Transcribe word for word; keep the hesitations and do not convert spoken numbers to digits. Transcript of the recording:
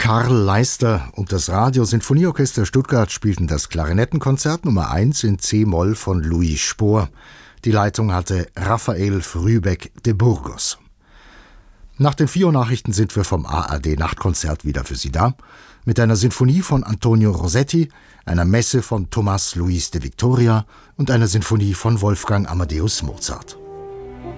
Karl Leister und das Radio-Sinfonieorchester Stuttgart spielten das Klarinettenkonzert Nummer eins in C-Moll von Louis Spohr. Die Leitung hatte Raphael Frühbeck de Burgos. Nach den vier Uhr Nachrichten sind wir vom A R D-Nachtkonzert wieder für Sie da. Mit einer Sinfonie von Antonio Rossetti, einer Messe von Tomás Luis de Victoria und einer Sinfonie von Wolfgang Amadeus Mozart.